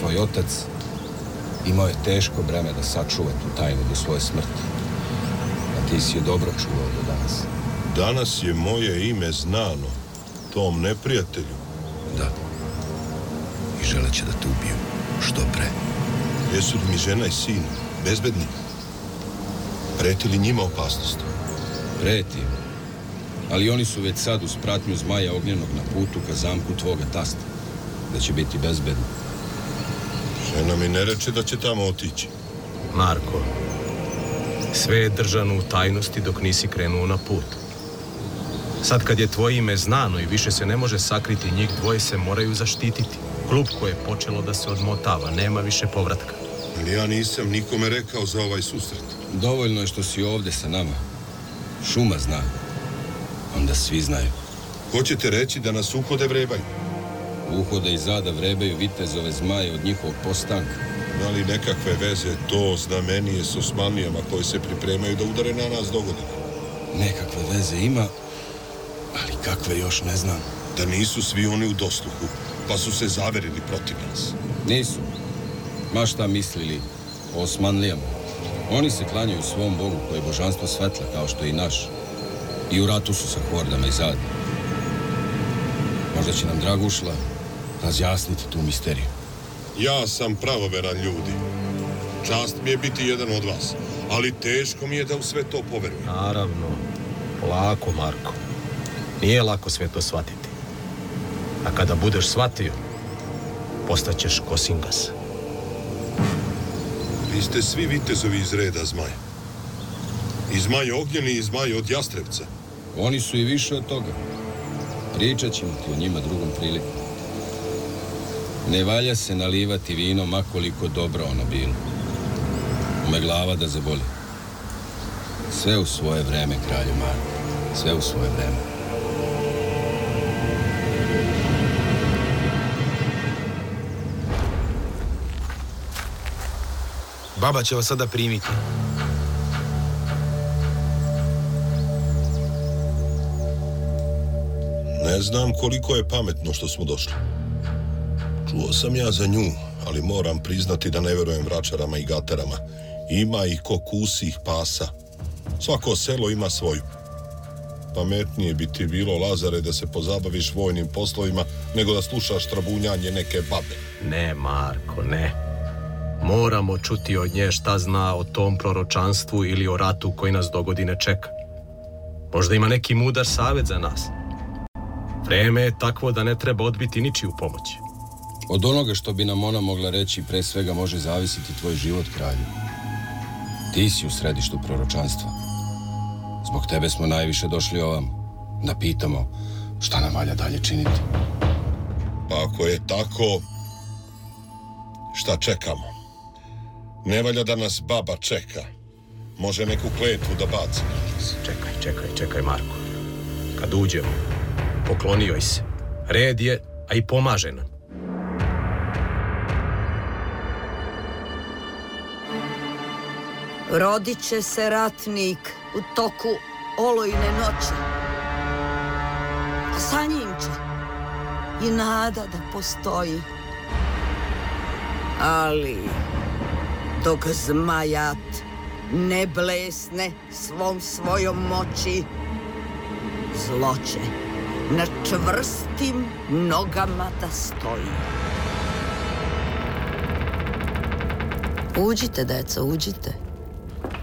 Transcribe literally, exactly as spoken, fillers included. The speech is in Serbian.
tvoj otac imao je teško breme da sačuva tu tajnu do svoje smrti. A ti si je dobro čuvao do danas. Danas je moje ime znano tom neprijatelju. Da. I želeće da te ubiju. Što pre. Jesu li mi žena i sin bezbedni? Preti li njima opasnost? Preti. Ali oni su već sad uz pratnju zmaja ognjenog na putu ka zamku tvoga tasta. Da će biti bezbedni. Žena mi ne reče da će tamo otići. Marko, sve je držano u tajnosti dok nisi krenuo na put. Sad kad je tvoje ime znano i više se ne može sakriti, njih dvoje se moraju zaštititi. Klupko je počelo da se odmotava, nema više povratka. Ali ja nisam nikome rekao za ovaj susret. Dovoljno je što si ovde sa nama. Šuma zna. Onda svi znaju. Hoćete reći da nas uhode vrebaju? Uhode i zada vrebaju vitezove zmaje od njihovog postanka. Da li nekakve veze to znamenije s Osmanlijama koji se pripremaju da udare na nas dogodine? Nekakve veze ima, ali kakve još ne znam. Da nisu svi oni u dosluhu, pa su se zaverili protiv nas. Nisu. Ma šta mislili o Osmanlijama. Oni se klanjaju svom Bogu koje je božanstvo svetla kao što je i naš. I u ratu su sa hordama i zad. Možda će nam Dragušla razjasniti tu misteriju. Ja sam pravoveran ljudi. Čast mi je biti jedan od vas. Ali teško mi je da u sve to poverujem. Naravno. Polako, Marko. Nije lako sve to shvatiti. A kada budeš shvatio, postaćeš Kosingas. Vi ste svi vitezovi iz reda zmaja. I zmaj ognjeni i zmaj od Jastrevca. Oni su i više od toga. Pričat ćemo ti o njima drugom prilikom. Ne valja se nalivati vino makoliko dobro ono bilo. Ume glava da zaboli. Sve u svoje vreme, kralju Marko. Sve u svoje vreme. Baba će vas sada primiti. Ne znam koliko je pametno što smo došli. Čuo sam ja za nju, ali moram priznati da ne verujem vračarama i gatarama. Ima ih ko kusih pasa. Svako selo ima svoju. Pametnije bi ti bilo, Lazare, da se pozabaviš vojnim poslovima, nego da slušaš trabunjanje neke babe. Ne, Marko, ne. Moramo čuti od nje šta zna o tom proročanstvu ili o ratu koji nas dogodine čeka. Možda ima neki mudar savjet za nas. Vreme je takvo da ne treba odbiti ničiju pomoć. Od onoga što bi nam ona mogla reći, pre svega može zavisiti tvoj život, kralju. Ti si u središtu proročanstva. Zbog tebe smo najviše došli ovam, da pitamo šta nam valja dalje činiti. Pa ako je tako, šta čekamo? Ne valja da nas baba čeka. Može neku kletvu da baci na nas. Čekaj, čekaj, čekaj, Marko. Kad uđemo, poklonio joj se. Red je, a i pomaže nam. Rodit će se ratnik u toku olujne noći. A sa njim će i nada da postoji. Ali dok zmajat ne blesne svom svojom moći, zlo će na čvrstim nogama da stoji. Uđite, deco, uđite.